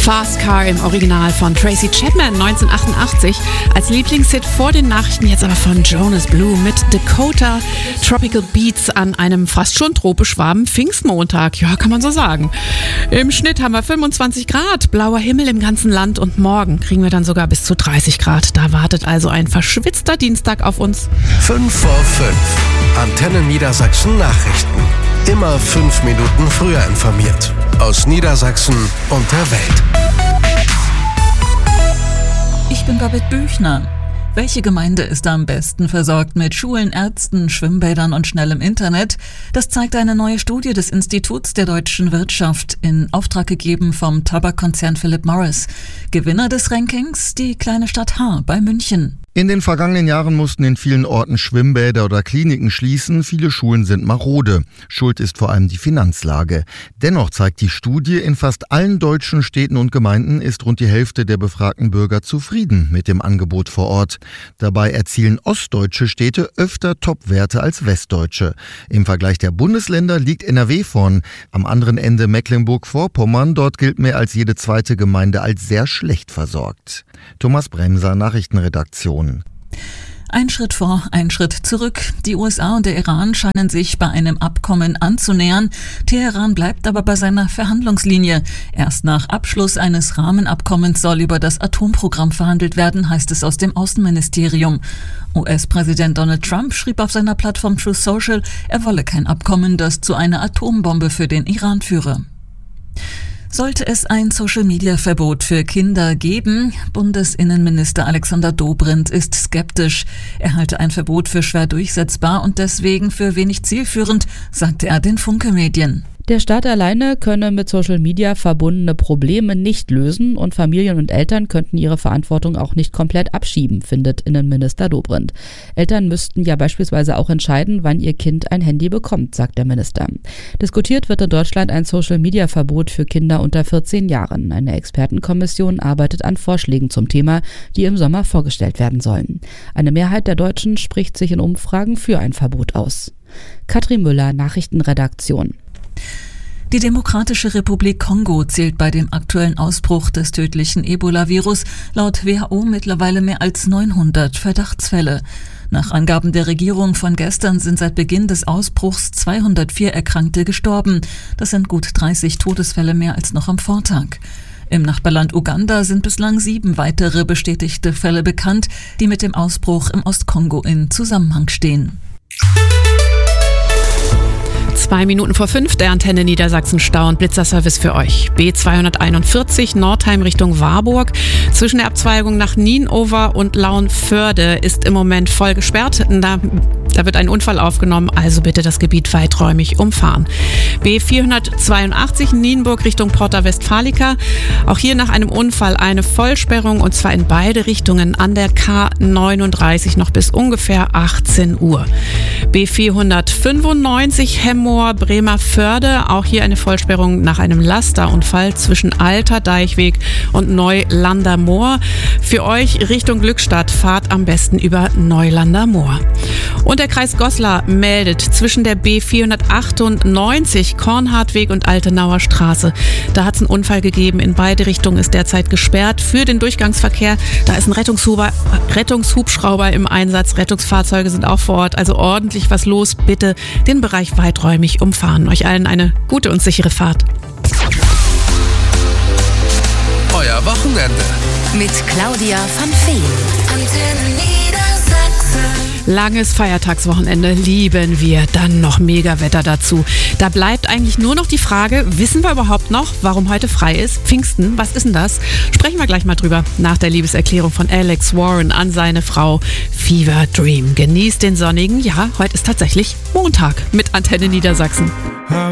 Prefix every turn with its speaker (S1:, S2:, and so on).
S1: Fast Car im Original von Tracy Chapman 1988 als Lieblingshit vor den Nachrichten, jetzt aber von Jonas Blue mit Dakota Tropical Beats an einem fast schon tropisch warmen Pfingstmontag. Ja, kann man so sagen. Im Schnitt haben wir 25 Grad, blauer Himmel im ganzen Land und morgen kriegen wir dann sogar bis zu 30 Grad. Da wartet also ein verschwitzter Dienstag auf uns.
S2: 5 vor 5. Antenne Niedersachsen Nachrichten. Immer 5 Minuten früher informiert. Aus Niedersachsen und der Welt.
S3: Ich bin Babette Büchner. Welche Gemeinde ist am besten versorgt mit Schulen, Ärzten, Schwimmbädern und schnellem Internet? Das zeigt eine neue Studie des Instituts der deutschen Wirtschaft, in Auftrag gegeben vom Tabakkonzern Philip Morris. Gewinner des Rankings, die kleine Stadt Haar bei München.
S4: In den vergangenen Jahren mussten in vielen Orten Schwimmbäder oder Kliniken schließen. Viele Schulen sind marode. Schuld ist vor allem die Finanzlage. Dennoch zeigt die Studie, in fast allen deutschen Städten und Gemeinden ist rund die Hälfte der befragten Bürger zufrieden mit dem Angebot vor Ort. Dabei erzielen ostdeutsche Städte öfter Topwerte als westdeutsche. Im Vergleich der Bundesländer liegt NRW vorn. Am anderen Ende Mecklenburg-Vorpommern. Dort gilt mehr als jede zweite Gemeinde als sehr schlecht versorgt. Thomas Bremser, Nachrichtenredaktion.
S3: Ein Schritt vor, ein Schritt zurück. Die USA und der Iran scheinen sich bei einem Abkommen anzunähern. Teheran bleibt aber bei seiner Verhandlungslinie. Erst nach Abschluss eines Rahmenabkommens soll über das Atomprogramm verhandelt werden, heißt es aus dem Außenministerium. US-Präsident Donald Trump schrieb auf seiner Plattform Truth Social, er wolle kein Abkommen, das zu einer Atombombe für den Iran führe. Sollte es ein Social-Media-Verbot für Kinder geben? Bundesinnenminister Alexander Dobrindt ist skeptisch. Er halte ein Verbot für schwer durchsetzbar und deswegen für wenig zielführend, sagte er den Funke-Medien.
S5: Der Staat alleine könne mit Social Media verbundene Probleme nicht lösen und Familien und Eltern könnten ihre Verantwortung auch nicht komplett abschieben, findet Innenminister Dobrindt. Eltern müssten ja beispielsweise auch entscheiden, wann ihr Kind ein Handy bekommt, sagt der Minister. Diskutiert wird in Deutschland ein Social Media Verbot für Kinder unter 14 Jahren. Eine Expertenkommission arbeitet an Vorschlägen zum Thema, die im Sommer vorgestellt werden sollen. Eine Mehrheit der Deutschen spricht sich in Umfragen für ein Verbot aus. Katrin Müller, Nachrichtenredaktion.
S3: Die Demokratische Republik Kongo zählt bei dem aktuellen Ausbruch des tödlichen Ebola-Virus laut WHO mittlerweile mehr als 900 Verdachtsfälle. Nach Angaben der Regierung von gestern sind seit Beginn des Ausbruchs 204 Erkrankte gestorben. Das sind gut 30 Todesfälle mehr als noch am Vortag. Im Nachbarland Uganda sind bislang 7 weitere bestätigte Fälle bekannt, die mit dem Ausbruch im Ostkongo in Zusammenhang stehen.
S1: 2 Minuten vor 5, der Antenne Niedersachsen Stau- und Blitzerservice für euch. B241 Nordheim Richtung Warburg. Zwischen der Abzweigung nach Nienover und Lauenförde ist im Moment voll gesperrt. Da wird ein Unfall aufgenommen, also bitte das Gebiet weiträumig umfahren. B482 Nienburg Richtung Porta Westfalica. Auch hier nach einem Unfall eine Vollsperrung und zwar in beide Richtungen an der K39 noch bis ungefähr 18 Uhr. B495 Hemmoor Bremerförde. Auch hier eine Vollsperrung nach einem Lasterunfall zwischen Alter Deichweg und Neulander Moor. Für euch Richtung Glückstadt fahrt am besten über Neulander Moor. Und der Kreis Goslar meldet zwischen der B498 Kornhartweg und Altenauer Straße. Da hat es einen Unfall gegeben. In beide Richtungen ist derzeit gesperrt für den Durchgangsverkehr. Da ist ein Rettungshubschrauber im Einsatz. Rettungsfahrzeuge sind auch vor Ort. Also ordentlich was los. Bitte den Bereich weiträumig umfahren. Euch allen eine gute und sichere Fahrt.
S2: Euer Wochenende.
S6: Mit Claudia van Feen. Antenne Niedersachsen.
S1: Langes Feiertagswochenende lieben wir, dann noch Megawetter dazu. Da bleibt eigentlich nur noch die Frage, wissen wir überhaupt noch, warum heute frei ist? Pfingsten, was ist denn das? Sprechen wir gleich mal drüber nach der Liebeserklärung von Alex Warren an seine Frau Fever Dream. Genießt den sonnigen, ja, heute ist tatsächlich Montag mit Antenne Niedersachsen.